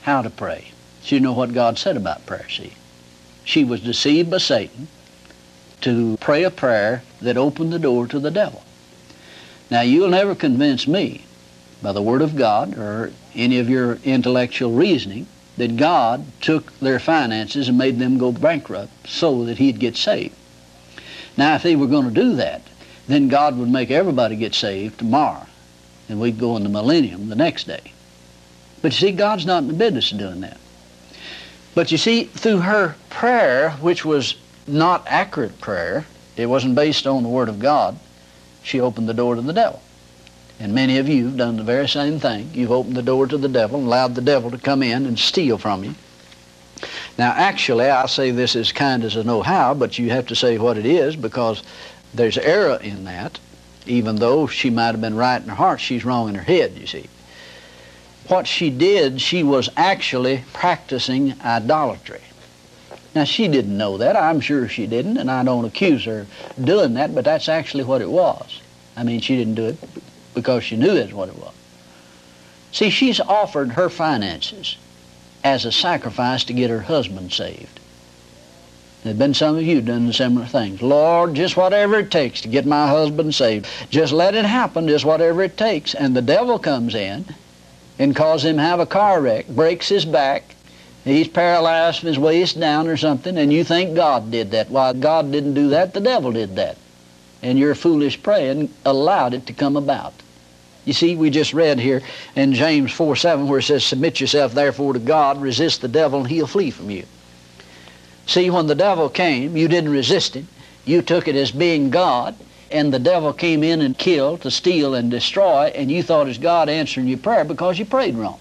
how to pray. She didn't know what God said about prayer, see. She was deceived by Satan to pray a prayer that opened the door to the devil. Now, you'll never convince me by the Word of God or any of your intellectual reasoning that God took their finances and made them go bankrupt so that he'd get saved. Now, if they were going to do that, then God would make everybody get saved tomorrow, and we'd go in the millennium the next day. But you see, God's not in the business of doing that. But you see, through her prayer, which was not accurate prayer, it wasn't based on the Word of God, she opened the door to the devil. And many of you have done the very same thing. You've opened the door to the devil and allowed the devil to come in and steal from you. Now, actually, I say this as kind as I know how, but you have to say what it is, because there's error in that. Even though she might have been right in her heart, she's wrong in her head, you see. What she did, she was actually practicing idolatry. Now, she didn't know that. I'm sure she didn't, and I don't accuse her of doing that, but that's actually what it was. I mean, she didn't do it because she knew that's what it was. See, she's offered her finances as a sacrifice to get her husband saved. There's been some of you done similar things. Lord, just whatever it takes to get my husband saved. Just let it happen, just whatever it takes. And the devil comes in and causes him have a car wreck, breaks his back, he's paralyzed from his waist down or something, and you think God did that. Why, God didn't do that, the devil did that. And your foolish praying allowed it to come about. You see, we just read here in James 4:7 where it says, submit yourself therefore to God, resist the devil, and he'll flee from you. See, when the devil came, you didn't resist him. You took it as being God, and the devil came in and killed, to steal, and destroy, and you thought it was God answering your prayer because you prayed wrong.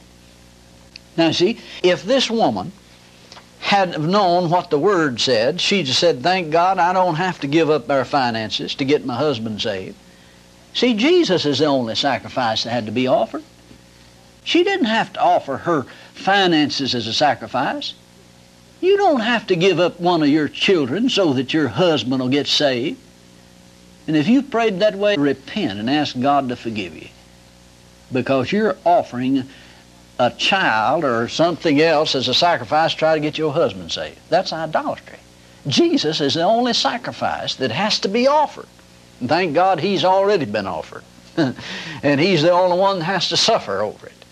Now, see, if this woman had known what the Word said, she'd have said, thank God I don't have to give up our finances to get my husband saved. See, Jesus is the only sacrifice that had to be offered. She didn't have to offer her finances as a sacrifice. You don't have to give up one of your children so that your husband will get saved. And if you prayed that way, repent and ask God to forgive you, because you're offering a child or something else as a sacrifice to try to get your husband saved. That's idolatry. Jesus is the only sacrifice that has to be offered. And thank God he's already been offered. And he's the only one that has to suffer over it.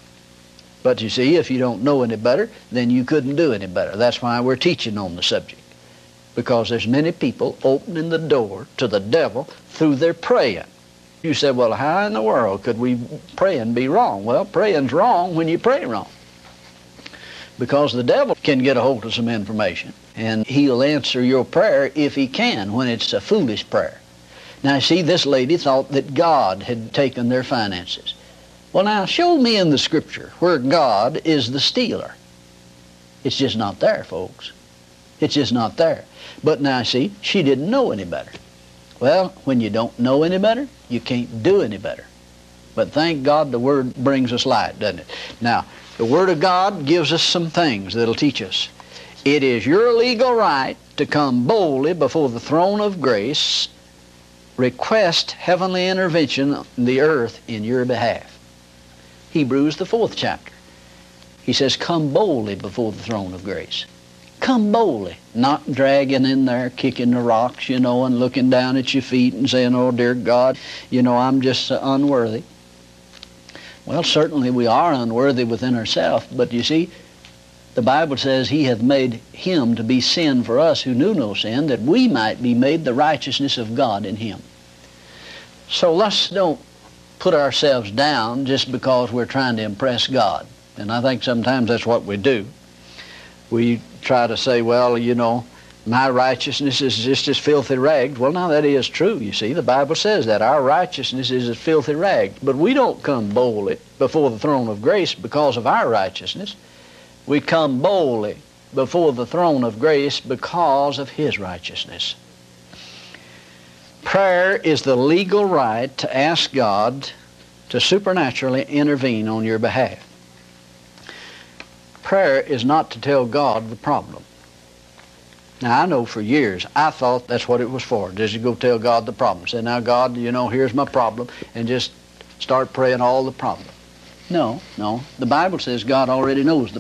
But you see, if you don't know any better, then you couldn't do any better. That's why we're teaching on the subject. Because there's many people opening the door to the devil through their praying. You said, well, how in the world could we pray and be wrong? Well, praying's wrong when you pray wrong. Because the devil can get a hold of some information, and he'll answer your prayer if he can when it's a foolish prayer. Now, see, this lady thought that God had taken their finances. Well, now, show me in the Scripture where God is the stealer. It's just not there, folks. It's just not there. But now, see, she didn't know any better. Well, when you don't know any better, you can't do any better. But thank God the Word brings us light, doesn't it? Now, the Word of God gives us some things that'll teach us. It is your legal right to come boldly before the throne of grace, request heavenly intervention in the earth in your behalf. Hebrews, the 4th chapter. He says, come boldly before the throne of grace. Come boldly, not dragging in there, kicking the rocks, and looking down at your feet and saying, oh, dear God, I'm just unworthy. Well, certainly we are unworthy within ourselves, but you see, the Bible says he hath made him to be sin for us who knew no sin, that we might be made the righteousness of God in him. So let's don't put ourselves down just because we're trying to impress God. And I think sometimes that's what we do. We try to say, well, my righteousness is just as filthy rags. Well, now that is true, you see. The Bible says that our righteousness is as filthy rags. But we don't come boldly before the throne of grace because of our righteousness. We come boldly before the throne of grace because of his righteousness. Prayer is the legal right to ask God to supernaturally intervene on your behalf. Prayer is not to tell God the problem. Now, I know for years, I thought that's what it was for, just to go tell God the problem. Say, now, God, here's my problem, and just start praying all the problem. No. The Bible says God already knows the